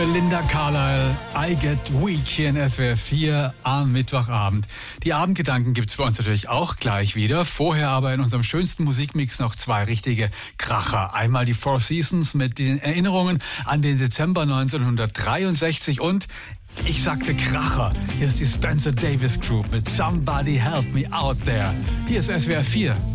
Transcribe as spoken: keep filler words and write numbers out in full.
Linda Carlisle, I Get Weak hier in S W R vier am Mittwochabend. Die Abendgedanken gibt's bei uns natürlich auch gleich wieder. Vorher aber in unserem schönsten Musikmix noch zwei richtige Kracher. Einmal die Four Seasons mit den Erinnerungen an den Dezember neunzehnhundertdreiundsechzig und ich sagte Kracher. Hier ist die Spencer Davis Group mit Somebody Help Me Out There. Hier ist S W R vier.